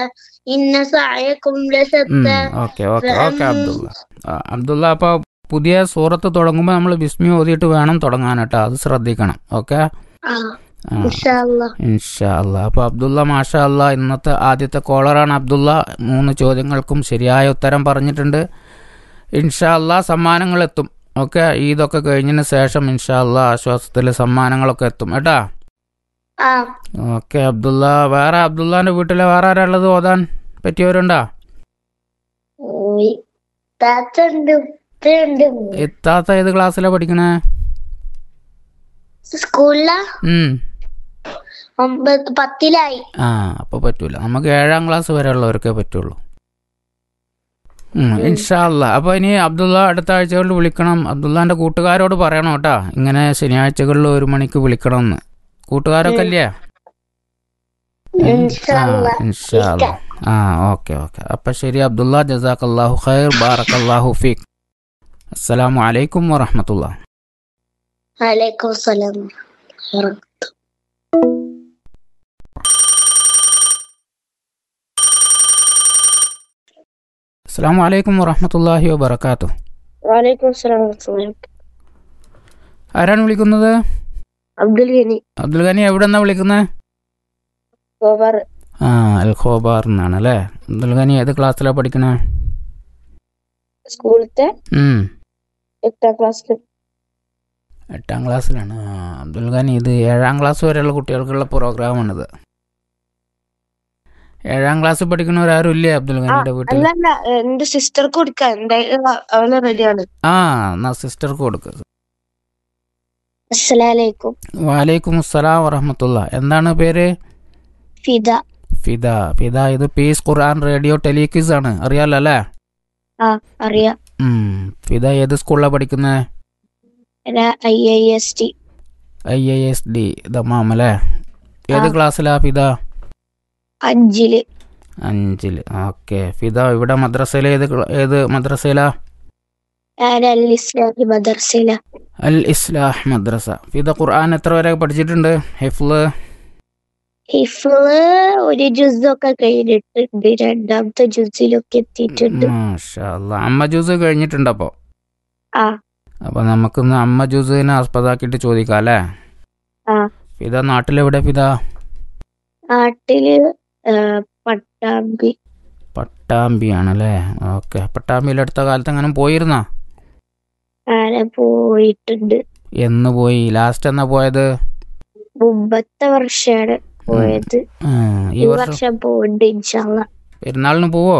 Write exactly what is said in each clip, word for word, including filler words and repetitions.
إن سعيكم لشتى okay okay okay Abdulla ആ, അബ്ദുള്ള അപ്പോൾ പുതിയ സൂറത്ത് തുടങ്ങുമ്പോൾ നമ്മൾ ബിസ്മി ഓതിയിട്ട് വേണം തുടങ്ങാൻ കേട്ടോ, അത് ശ്രദ്ധിക്കണം. ഓക്കെ آه إن شاء الله. ഇൻഷാ അല്ലാ. അപ്പോൾ അബ്ദുള്ള മാഷാ അല്ലാ ഇന്നത്തെ ആദ്യത്തെ കോളറാണ് അബ്ദുള്ള. മൂന്ന് ചോദ്യങ്ങൾക്കും ശരിയായ ഉത്തരം പറഞ്ഞിട്ടുണ്ട്. ഇൻഷാ അല്ലാ സമ്മാനങ്ങൾ എത്തും. ഓക്കെ, ഈദൊക്കെ കഴിഞ്ഞതിന് ശേഷം ഇൻഷാ അല്ലാ ആശ്വാസത്തിൽ സമ്മാനങ്ങളൊക്കെ എത്തും കേട്ടാ. آه ഓക്കെ അബ്ദുള്ള, വേറെ അബ്ദുള്ളാൻ്റെ വീട്ടിലെ വേറെ ആരാ ഉള്ളത് ഓതാൻ പറ്റിയവരുണ്ടോ? وي تاتند تند എത്താത്ത ഏത് ക്ലാസ്സിലാണ് പഠിക്കണേ? സ്കൂളിലാ ഉം. ഒമ്പത് പത്തിലായി. ആ അപ്പോൾ പറ്റൂല, നമുക്ക് ഏഴാം ക്ലാസ് വരെ ഉള്ളവർക്കേ പറ്റുള്ളൂ. ഉം, ഇൻഷാ അല്ലാ. അപ്പോൾ ഇനി അബ്ദുള്ള അടുത്ത ആഴ്ചകളിൽ വിളിക്കണം. അബ്ദുള്ളാൻ്റെ കൂട്ടുകാരോട് പറയണം കേട്ടാ, ഇങ്ങനെ ശനിയാഴ്ചകളിൽ ഒരു മണിക്ക് വിളിക്കണം എന്ന്. കൂട്ടുകാരൊക്കെ ഇല്ലേ? ഇൻഷാ ആ അല്ലാ. ഇൻഷാ അല്ലാ. ആ ഓക്കെ ഓക്കെ. അപ്പം ശരി അബ്ദുള്ള, ജസാക്കല്ലാഹു ഖൈർ, ബാറക്കല്ലാഹു ഫീക്. അസ്സലാമു അലൈക്കും വറഹ്മത്തുള്ളാഹി. വലൈക്കും സലാം. അസ്സലാമു അലൈക്കും വറഹ്മത്തുള്ളാഹി വബറകാതുഹു. വലൈക്കും സലാം. ആരാണ് വിളിക്കുന്നത്? അബ്ദുൽ ഗനി അബ്ദുൽ ഗനി എവിടെ നിന്നാണ് വിളിക്കുന്നത്? ഓവർ ആ അൽ ഖോബാർ എന്നാണ് അല്ലേ. അബ്ദുൽ ഗനി ഏത് ക്ലാസ്സിലാണ് പഠിക്കണേ? സ്കൂളത്തെ ഉം. എട്ടാം ക്ലാസ്സിൽ. എട്ടാം ക്ലാസ്സിലാണ്. ആ അബ്ദുൽ ഗനി ഇത് ഏഴാം ക്ലാസ് വരെയുള്ള കുട്ടികൾക്കുള്ള പ്രോഗ്രാമാണിത്. ഏഴാം ക്ലാസ്സിൽ പഠിക്കുന്നവരാരും ഇല്ലേ അബ്ദുൽ ഗനിയുടെ വീട്ടിൽ? അല്ലല്ല, എന്റെ സിസ്റ്റർക്ക് കൊടുക്കാൻ എന്തായാലും അവള് റെഡിയാണ്. ആ എന്നാ സിസ്റ്റർക്ക് കൊടുക്കുക. അസ്സലാമലൈക്കും. വലൈക്കും അസ്സലാം വറഹ്മത്തുള്ള. എന്താണ് പേര്? ഫിദ. ഫിദ. ഫിദ ഇത് പീസ് ഖുർആൻ റേഡിയോ ടെലിക്വിസ് ആണ്, അറിയാലോ അല്ലേ? ആ അറിയാം. ഉം. ഫിദ ഏത് സ്കൂളിലാണ് പഠിക്കുന്നത്? I I S T. I I S D Dammam അല്ലേ. ഏത് ക്ലാസ്സിലാ ഫിദ? അഞ്ചില്. അഞ്ചില്. ഓക്കെ. ഫിദ ഇവിടെ മദ്രസയിൽ ഏത് ക്ല- ഏത് മദ്രസയിലാ? ഞാൻ അൽ ഇസ്ലാമി മദർസയില. അൽ ഇസ്ലാഹ് മദ്രസ. ഫിദ ഖുർആൻ എത്ര വരെ പഠിച്ചിട്ടുണ്ട്? ഹിഫ്ള്? ഹിഫ്ള് ഒരു ജുസൊക്കെ കഴിഞ്ഞിട്ടുണ്ട്, രണ്ടാമത്തെ ജുസിലൊക്കെ എത്തിയിട്ടുണ്ട്. മാഷാ അല്ലാ. അമ്മ ജ്യൂസ് കഴിഞ്ഞിട്ടുണ്ട് അപ്പോൾ. ആ അപ്പോൾ നമുക്കിന്ന് അമ്മ ജ്യൂസിനെ ആസ്പദാക്കിയിട്ട് ചോദിക്കാം അല്ലേ? ആ ഫിദ നാട്ടിലെവിടെ ഫിദ? നാട്ടില് ആ, പട്ടാമ്പി. പട്ടാമ്പിയാണല്ലേ. ഓക്കെ. പട്ടാമ്പിയിൽ അടുത്ത കാലത്ത് എങ്ങനെ പോയിരുന്നാ? ആന പോയിട്ടുണ്ട്. എന്ന് പോയി? ലാസ്റ്റ് എന്നാ പോയത്? മുമ്പത്തെ വർഷമാണ് പോയത്. ആ, ഈ ഈ വർഷം വർഷം പോണ്ട് ഇൻഷാല്ലാ. പെരുന്നാളിന് പോവോ?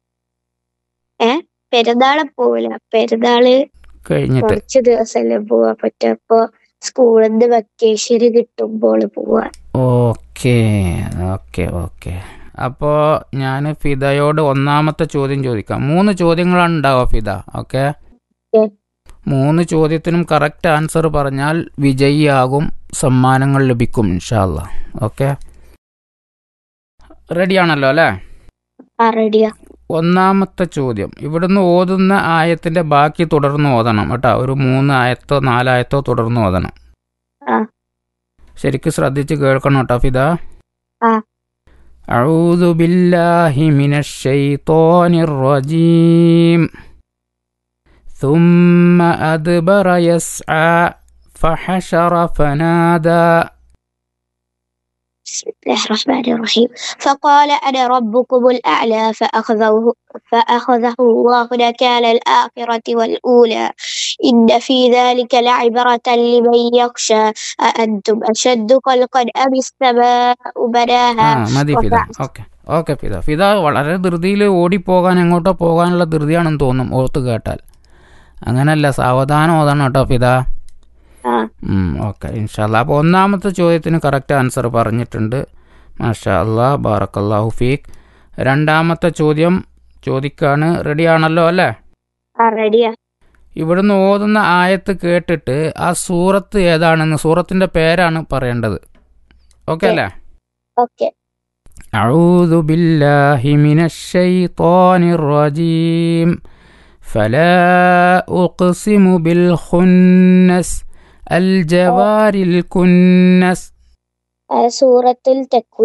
ഏ പെരുന്നാളെ പോവില്ല, പെരുന്നാള് കഴിഞ്ഞിട്ട്. കുറച്ച് ദിവസമല്ലേ പോവാൻ പറ്റും. അപ്പൊ സ്കൂളിൽ നിന്ന് വെക്കേഷന് കിട്ടുമ്പോൾ പോവാ. Okay okay okay. അപ്പോൾ ഞാൻ ഫിദയോട് ഒന്നാമത്തെ ചോദ്യം ചോദിക്കാം. മൂന്ന് ചോദ്യങ്ങളാണ് ഉണ്ടാവുക ഫിദ. ഓക്കെ. ഓക്കേ. മൂന്ന് ചോദ്യത്തിനും കറക്റ്റ് ആൻസർ പറഞ്ഞാൽ വിജയിയാകും, സമ്മാനങ്ങൾ ലഭിക്കും ഇൻഷാ അല്ലാ. ഓക്കെ, റെഡിയാണല്ലോ അല്ലേ? ആ റെഡിയാ. ഒന്നാമത്തെ ചോദ്യം, ഇവിടുന്ന് ഓതുന്ന ആയത്തിൻ്റെ ബാക്കി തുടർന്ന് ഓതണം കേട്ടോ. ഒരു മൂന്ന് ആയത്തോ നാലായത്തോ തുടർന്ന് ഓതണം. ആ ശരിക്കും ശ്രദ്ധിച്ച് കേൾക്കണം കേട്ടോ ഫിദ. ആ അഊദു ബില്ലാഹി മിനശ് ശൈത്വാനിർ റജീം. ثم أدبر يسعى فحشر فنادى. بسم الله الرحمن الرحيم. فقال أنا ربكم الأعلى فأخذه فأخذه الله نكال الآخرة والأولى إن في ذلك لعبرة لمن يخشى أأنتم أشد خلقا أم السماء بناها. ആ മതി ഫിദ. Okay okay Fida. ഫിദ വളരെ ധൃതിയിൽ ഓടിപ്പോകാൻ എങ്ങോട്ടോ പോകാനുള്ള ധൃതിയാണെന്ന് തോന്നും ഓർത്ത് കേട്ടാൽ. അങ്ങനല്ല, സാവധാനം ഓതണം കേട്ടോ ഫിദ. ഓക്കെ ഇൻഷാ അല്ലാ. അപ്പോൾ ഒന്നാമത്തെ ചോദ്യത്തിന് കറക്റ്റ് ആൻസർ പറഞ്ഞിട്ടുണ്ട്. മാഷാ അല്ലാ, ബാറക്കല്ലാഹു ഫീക്ക്. രണ്ടാമത്തെ ചോദ്യം ചോദിക്കാണ്. റെഡിയാണല്ലോ അല്ലേ? റെഡിയാ. ഇവിടുന്ന് ഓതുന്ന ആയത്ത് കേട്ടിട്ട് ആ സൂറത്ത് ഏതാണെന്ന്, സൂറത്തിൻ്റെ പേരാണ് പറയേണ്ടത്. ഓക്കെ അല്ലേ? ഓക്കെ. അഊദു ബില്ലാഹി മിനശ് ശൈത്വാനിർ റജീം. فلا أقسم بالخنس الجوار الكنس. സൂറത്തുൽ തക്വീർ.